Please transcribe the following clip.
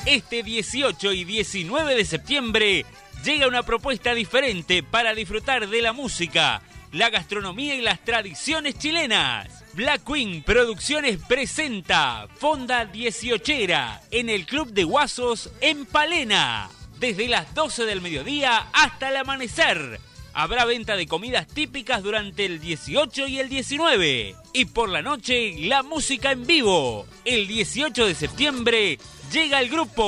Este 18 y 19 de septiembre llega una propuesta diferente para disfrutar de la música, la gastronomía y las tradiciones chilenas. Black Queen Producciones presenta Fonda 18era en el Club de Guasos en Palena. Desde las 12 del mediodía hasta el amanecer. Habrá venta de comidas típicas durante el 18 y el 19. Y por la noche, la música en vivo. El 18 de septiembre llega el grupo